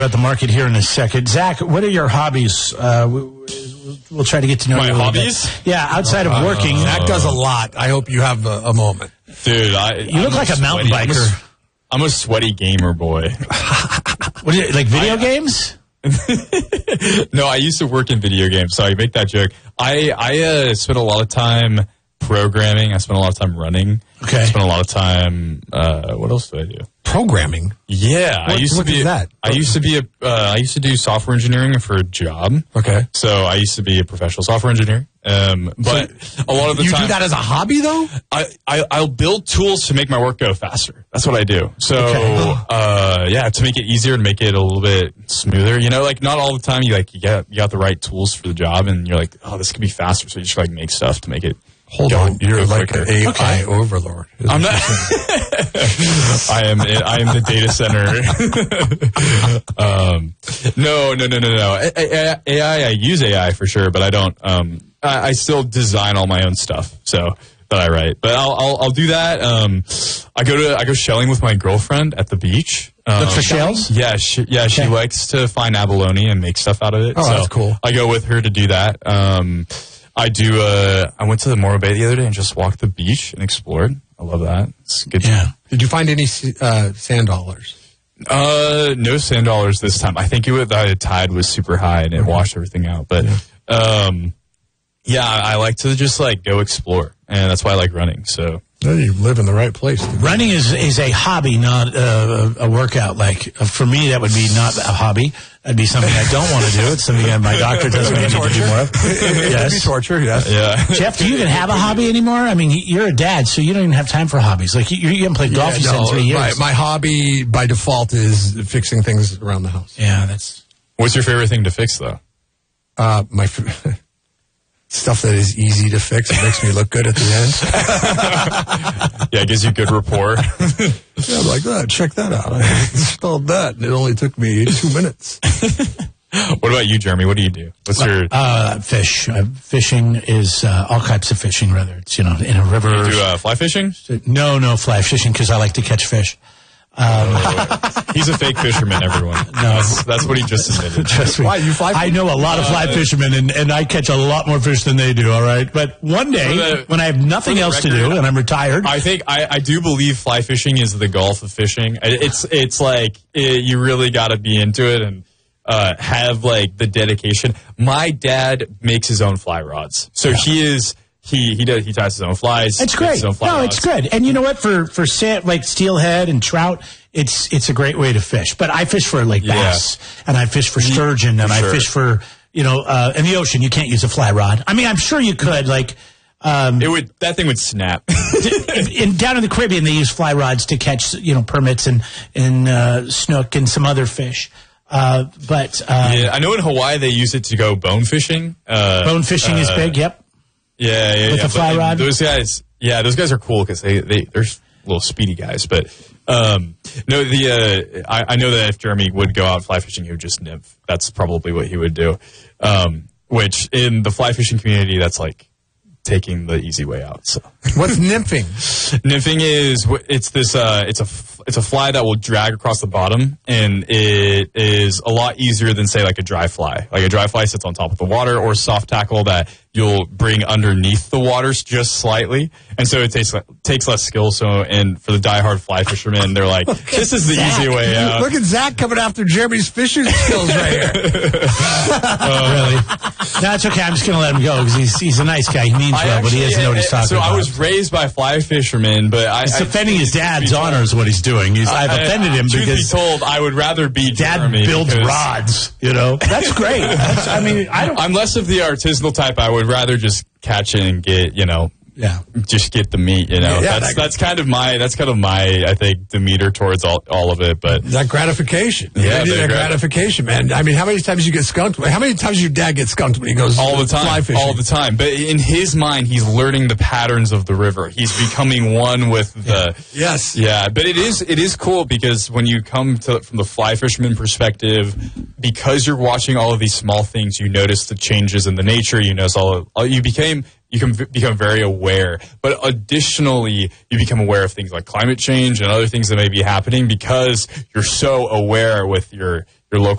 About the market here in a second. Zach, what are your hobbies? We'll try to get to know you. My hobbies? Yeah, outside of working. Zach does a lot. I hope you have a moment. Dude, you look like a mountain biker. I'm a sweaty gamer boy. What is it, like video games? No, I used to work in video games, so I make that joke. I spent a lot of time programming. I spent a lot of time running. Okay. I spent a lot of time. What else did I do? Programming. Yeah, I used to do software engineering for a job. Okay. So I used to be a professional software engineer. But a lot of the time, you do that as a hobby, though. I'll build tools to make my work go faster. That's what I do. So to make it easier and make it a little bit smoother. You know, like not all the time you got the right tools for the job, and you're like, oh, this could be faster. So you just like make stuff to make it. Hold on, you're like an AI overlord. I'm not. I am the data center. No. AI. I use AI for sure, but I don't. I still design all my own stuff. So that I write, but I'll do that. I go shelling with my girlfriend at the beach. Look for shells? Yeah, she likes to find abalone and make stuff out of it. Oh, so that's cool. I go with her to do that. I went to the Morro Bay the other day and just walked the beach and explored. I love that. It's good. Yeah. Did you find any sand dollars? No sand dollars this time. I think the tide was super high and it washed everything out. But I like to just like go explore, and that's why I like running. So. No, you live in the right place. Running is a hobby, not a workout. Like, for me, that would be not a hobby. That'd be something I don't want to do. It's something my doctor tells me I need to do more of. Yes. It'd be torture, yes. Yeah. Jeff, do you even have a hobby anymore? I mean, you're a dad, so you don't even have time for hobbies. Like, you haven't played golf in 3 years. My hobby, by default, is fixing things around the house. Yeah, that's... What's your favorite thing to fix, though? Stuff that is easy to fix. It makes me look good at the end. Yeah, it gives you good rapport. Yeah, I'm like, check that out. I installed that, and it only took me 2 minutes. What about you, Jeremy? What do you do? What's your... Fish. Fishing is all types of fishing, whether it's, in a river. You do fly fishing? No, fly fishing, because I like to catch fish. He's a fake fisherman, everyone. No, that's what he just admitted. Trust me. Why, you fly? I know a lot of fly fishermen, and I catch a lot more fish than they do. All right, but one day when I have nothing else to do and I'm retired, I think I do believe fly fishing is the golf of fishing. It's like you really got to be into it and have like the dedication. My dad makes his own fly rods, so he ties his own flies. It's great. It's good. And you know what? For sand, like steelhead and trout, it's a great way to fish. But I fish for like bass, and I fish for sturgeon, and I fish for in the ocean. You can't use a fly rod. I mean, I'm sure you could. Like that thing would snap. Down in the Caribbean, they use fly rods to catch permits and snook and some other fish. I know in Hawaii they use it to go bone fishing. Bone fishing is big. Yep. Yeah. With the fly rod? Those guys are cool because they're little speedy guys. But I know that if Jeremy would go out fly fishing, he would just nymph. That's probably what he would do. Which in the fly fishing community, that's like taking the easy way out. So what's nymphing? Nymphing is it's a fly that will drag across the bottom, and it is a lot easier than say like a dry fly. Like a dry fly sits on top of the water, or soft tackle that you'll bring underneath the waters just slightly, and so it takes less skill. So, and for the diehard fly fishermen, they're like, this is the easy way out. Look at Zach coming after Jeremy's fishing skills right here. Really? No, it's okay. I'm just going to let him go because he's a nice guy. He means well, but he doesn't know what he's talking about. So I was raised by fly fishermen, but he's offending his dad's honor is what he's doing. I've offended him because... Truth be told, I would rather be Jeremy. Dad builds rods, That's great. I'm less of the artisanal type. I would rather just catch it and get, just get the meat, that's kind of my, I think, demeanor towards all of it. But that gratification. Yeah, that gratification, man. I mean, how many times you get skunked? How many times your dad gets skunked when he goes all the time, fly fishing? All the time. But in his mind, he's learning the patterns of the river. He's becoming one with the... Yes. Yeah, but it is cool because when you come from the fly fisherman perspective, because you're watching all of these small things, you notice the changes in the nature. You notice you can become very aware. But additionally, you become aware of things like climate change and other things that may be happening because you're so aware with your your local